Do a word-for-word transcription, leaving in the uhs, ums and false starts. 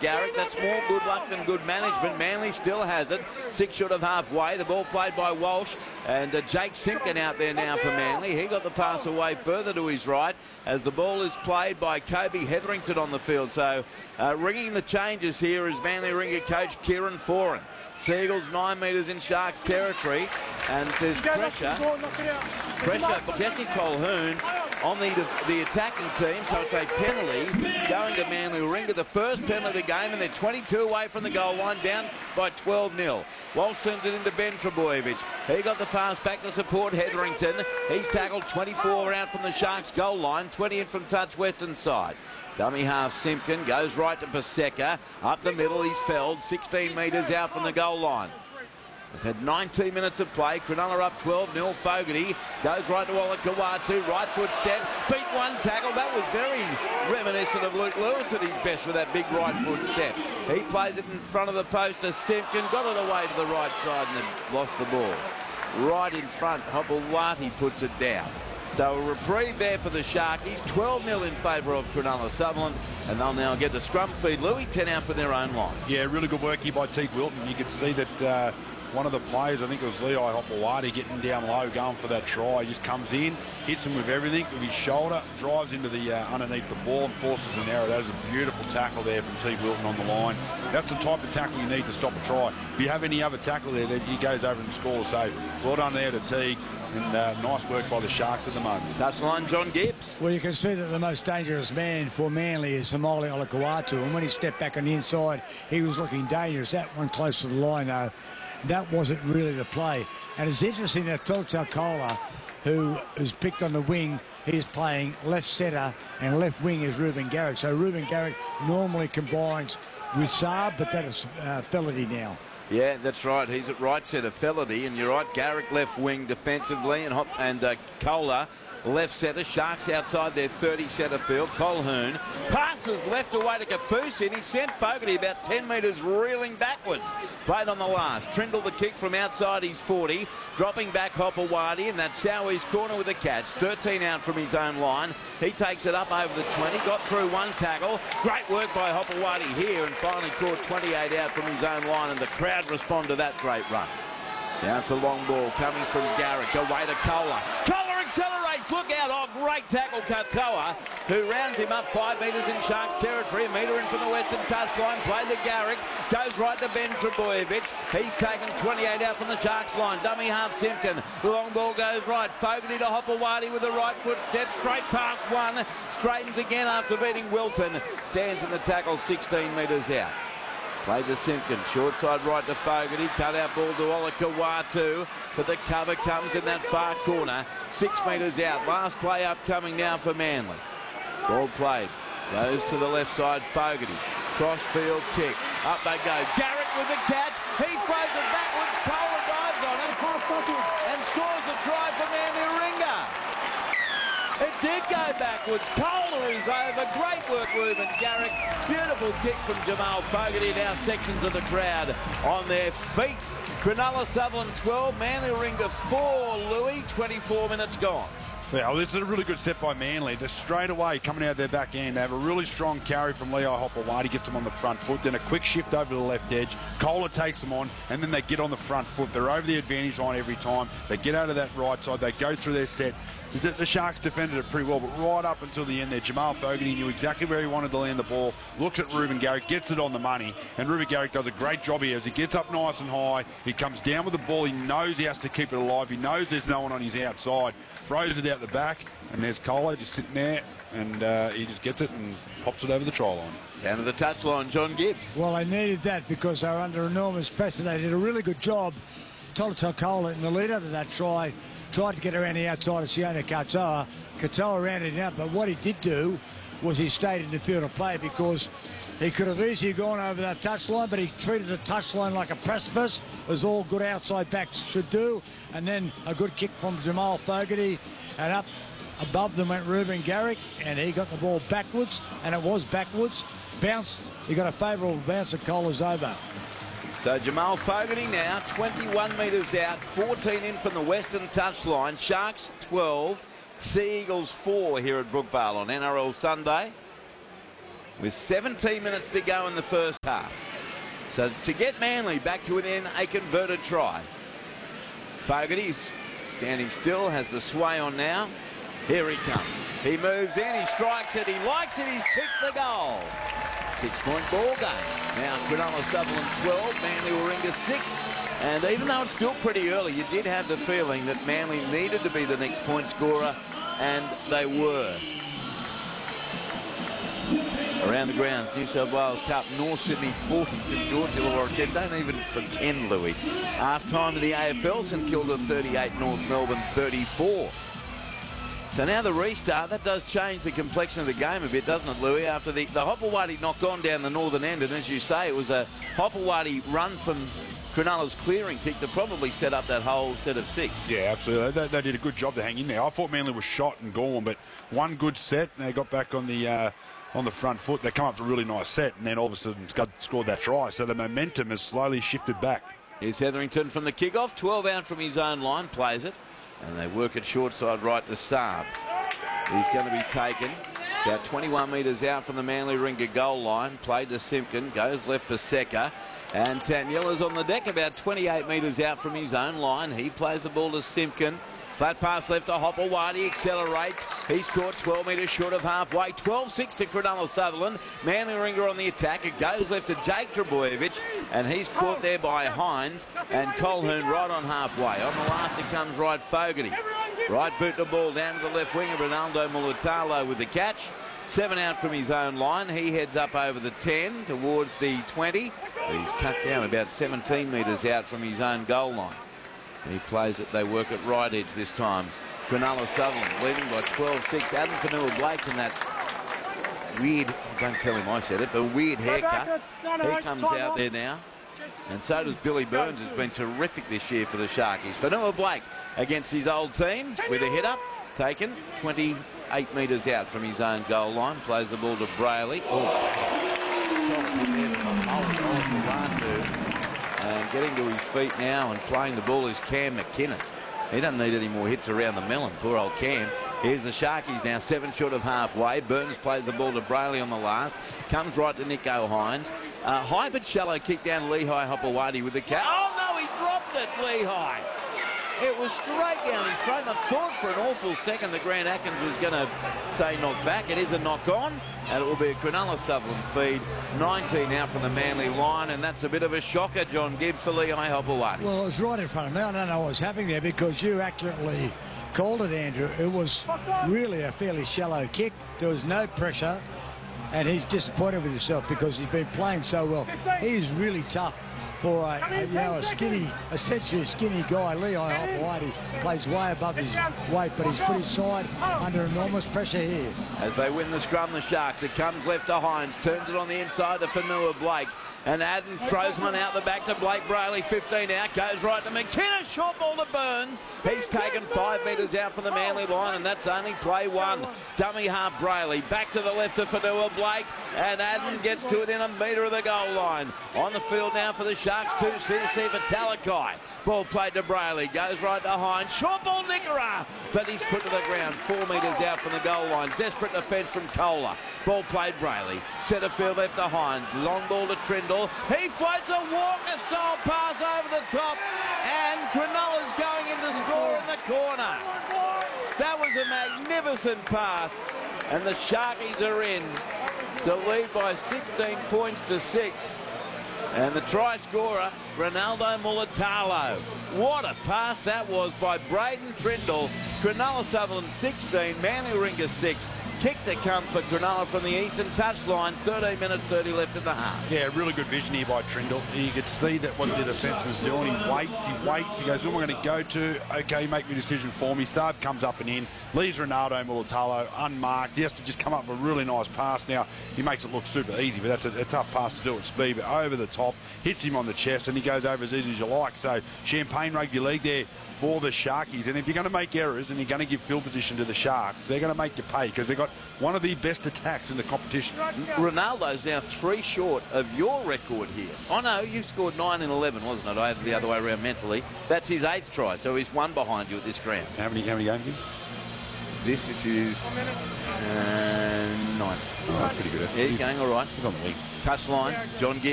Garrick. That's more good luck than good management. Manly still has it. Six short of halfway. The ball played by Walsh. And uh, Jake Simpkin out there now for Manly. He got the pass away further to his right as the ball is played by Kobe Hetherington on the field. So uh, ringing the changes here is Manly ringer coach Kieran Foran. Seagulls nine metres in Sharks territory, and there's pressure. Pressure for Jesse Colquhoun on the the attacking team, so it's a penalty going to Manly Ringer. The first penalty of the game, and they're twenty-two away from the goal line, down by twelve nil. Walsh turns it into Ben Trebojevic. He got the pass back to support Hetherington. He's tackled twenty-four out from the Sharks goal line, twenty in from touch western side. Dummy half Simpkin goes right to Paseka. Up the middle, he's felled sixteen metres out from the goal line. We've had nineteen minutes of play. Cronulla up twelve nil. Fogarty goes right to Olakau'atu. Right foot step. Beat one tackle. That was very reminiscent of Luke Lewis at his best with that big right foot step. He plays it in front of the post to Simpkin. Got it away to the right side and then lost the ball. Right in front, Hopoate puts it down. So a reprieve there for the Sharkies. twelve nil in favour of Cronulla Sutherland, and they'll now get to scrum feed Louis, ten out for their own line. Yeah, really good work here by Teague Wilton. You could see that uh, one of the players, I think it was Lei Hopoate, getting down low, going for that try. He just comes in, hits him with everything, with his shoulder, drives into the uh, underneath the ball and forces an error. That is a beautiful tackle there from Teague Wilton on the line. That's the type of tackle you need to stop a try. If you have any other tackle there, then he goes over and scores. So well done there to Teague. And uh, nice work by the Sharks at the moment. Touchline, John Gibbs. Well, you can see that the most dangerous man for Manly is Somali Olakau'atu. And when he stepped back on the inside, he was looking dangerous. That one close to the line, though, that wasn't really the play. And it's interesting that Tolutau, who is picked on the wing, he's playing left centre, and left wing is Ruben Garrick. So Ruben Garrick normally combines with Saab, but that is uh, Feledy now. Yeah, that's right. He's at right centre, Feledy, and you're right. Garrick left wing defensively, and Hop and uh, Kohler left centre. Sharks outside their thirty centre field. Colquhoun passes left away to Kafusi, and he sent Fogarty about ten metres reeling backwards. Played on the last. Trindle the kick from outside his forty, dropping back Hopoate, and that's Sowie's corner with a catch. thirteen out from his own line. He takes it up over the twenty, got through one tackle. Great work by Hopoate here, and finally caught twenty-eight out from his own line, and the crowd respond to that great run. Now it's a long ball coming from Garrick, away to Kohler. Kohler accelerates, look out, oh great tackle Katoa, who rounds him up five metres in Sharks territory, a metre in from the western touchline, played to Garrick, goes right to Ben Trebojevic. He's taken twenty-eight out from the Sharks line, dummy half Simpkin, the long ball goes right, Fogarty to Hopoate with the right foot step, straight past one, straightens again after beating Wilton, stands in the tackle sixteen metres out. Played to Simpkin, short side right to Fogarty, cut out ball to Olakau'atu, but the cover comes in that far corner, six metres out. Last play upcoming now for Manly. Ball played, goes to the left side, Fogarty, cross field kick, up they go. Garrick with the catch, he throws it backwards, Kohler dives on it, and scores a try for Manly Ringer. It did go backwards. Kohler is over. Great work, Ruben Garrick. Beautiful kick from Jamal Fogarty. Now sections of the crowd on their feet. Cronulla Sutherland twelve, Manly Ringer four. Louis, twenty-four minutes gone. Yeah, well, this is a really good set by Manly. They're straight away coming out of their back end. They have a really strong carry from Lei Hopoate. Gets them on the front foot. Then a quick shift over to the left edge. Kohler takes them on, and then they get on the front foot. They're over the advantage line every time. They get out of that right side. They go through their set. The, the Sharks defended it pretty well, but right up until the end there, Jamal Fogarty knew exactly where he wanted to land the ball. Looks at Ruben Garrick, gets it on the money, and Ruben Garrick does a great job here as he gets up nice and high. He comes down with the ball. He knows he has to keep it alive. He knows there's no one on his outside. Throws it out the back, and there's Kohler just sitting there, and uh, he just gets it and pops it over the try line. Down to the touchline, John Gibbs. Well, they needed that because they were under enormous pressure. They did a really good job. Tolutau Kohler in the lead up to that try tried to get around the outside of Sione Katoa. Katoa rounded it out, but what he did do was he stayed in the field of play because he could have easily gone over that touchline, but he treated the touchline like a precipice, as all good outside backs should do. And then a good kick from Jamal Fogarty, and up above them went Ruben Garrick, and he got the ball backwards, and it was backwards. Bounced, he got a favourable bounce, and Kohler's over. So Jamal Fogarty now, twenty-one metres out, fourteen in from the western touchline. Sharks twelve, Sea Eagles four here at Brookvale on N R L Sunday. with seventeen minutes to go in the first half. So to get Manly back to within a converted try. Fogarty's standing still, has the sway on now. Here he comes. He moves in, he strikes it, he likes it, he's kicked the goal. Six-point ball game. Now Cronulla Sutherland twelve, Manly Warringah six. And even though it's still pretty early, you did have the feeling that Manly needed to be the next point scorer, and they were. Around the grounds, New South Wales Cup, North Sydney forty, St George Illawarra. Don't even pretend, Louis. Half time of the A F L, St Kilda thirty-eight, North Melbourne thirty-four. So now the restart, that does change the complexion of the game a bit, doesn't it, Louis? After the, the Hopewadi knock on down the northern end, and as you say, it was a Hopewadi run from Cronulla's clearing kick that probably set up that whole set of six. Yeah, absolutely. They, they did a good job to hang in there. I thought Manly was shot and gone, but one good set, and they got back on the uh, on the front foot. They come up with a really nice set, and then all of a sudden scored that try. So the momentum has slowly shifted back. Here's Hetherington from the kickoff, twelve out from his own line, plays it. And they work it short side right to Saab. He's going to be taken about twenty-one metres out from the Manly Warringah goal line. Played to Simpkin, goes left to Secca. And Taniela's on the deck about twenty-eight metres out from his own line. He plays the ball to Simpkin. Flat pass left to Hopewadi, accelerates. He's caught twelve metres short of halfway. twelve six to Cronulla Sutherland. Manly Warringah on the attack. It goes left to Jake Trbojevic, and he's caught there by Hines and Colquhoun right on halfway. On the last it comes right Fogarty. Right boot the ball down to the left wing of Ronaldo Mulitalo with the catch. Seven out from his own line. He heads up over the ten towards the twenty. He's cut down about seventeen metres out from his own goal line. He plays it, they work at right edge this time. Cronulla Sutherland leading by twelve six. Adam Fanua-Blake in that weird, don't tell him I said it, but weird haircut. He comes out there now. And so does Billy Burns, who's been terrific this year for the Sharkies. Fanua-Blake against his old team with a hit up. Taken twenty-eight metres out from his own goal line. Plays the ball to Brayley. Oh, solid hit there from Mullen. And getting to his feet now and playing the ball is Cam McInnes. He doesn't need any more hits around the melon, poor old Cam. Here's the Sharkies now, seven short of halfway. Burns plays the ball to Brayley on the last. Comes right to Nico Hines. Uh, high but shallow kick down Lehigh Hopewadi with the catch. Oh no, he dropped it, Lehigh. It was straight down his throat. And I thought for an awful second that Grant Atkins was going to say knock back. It is a knock on, and it will be a Cronulla Sutherland feed. nineteen out from the Manly line, and that's a bit of a shocker, John Gibb, for Lehigh Hopewadi. Well, it was right in front of me. I don't know what was happening there because you accurately called it, Andrew. It was really a fairly shallow kick. There was no pressure, and he's disappointed with himself because he's been playing so well. He's really tough. For a, a, you know, a skinny, essentially a skinny guy. Lehigh Hopewadi plays way above his weight, but he's put his side under enormous pressure here. As they win the scrum, the Sharks, it comes left to Hines, turns it on the inside to Fanua-Blake, and Adden throws one out the back to Blake Brayley, fifteen out, goes right to McInnes, short ball to Burns. He's taken five metres out from the Manly line, and that's only play one. Dummy half Brayley, back to the left to Fanua-Blake, and Adden gets to within a metre of the goal line. On the field now for the Sharks, two C C for Talakai. Ball played to Brayley, goes right to Hines, short ball Nickera, but he's put to the ground, four metres out from the goal line. Desperate defence from Kohler. Ball played Brayley, centre field left to Hines, long ball to Trindle. He floats a Walker-style pass over the top, and Cronulla's going in to score in the corner. That was a magnificent pass, and the Sharkies are in to lead by sixteen points to six. And the try scorer, Ronaldo Mulitalo. What a pass that was by Braden Trindle. Cronulla Sutherland sixteen, Manly Warringah six. Kick that comes for Cronulla from the eastern touchline. thirteen minutes thirty left in the half. Yeah, really good vision here by Trindle. You could see that what the defence was doing. He waits, he waits. He goes, who am I going to go to? Okay, make me a decision for me. Saab comes up and in. Leaves Ronaldo Mulitalo unmarked. He has to just come up with a really nice pass. Now, he makes it look super easy, but that's a, a tough pass to do at speed. But over the top, hits him on the chest, and he goes over as easy as you like. So, Champagne Rugby League there for the Sharkies. And if you're going to make errors and you're going to give field position to the Sharks, they're going to make you pay because they've got one of the best attacks in the competition. Ronaldo's now three short of your record here. Oh no, you scored nine in eleven, wasn't it? I had the other way around mentally. That's his eighth try, so he's one behind you at this ground. How many, how many games? This is his... Um, ninth. Oh, that's pretty good. Yeah, he's going all right. He's on the wing. Touchline, John Gill.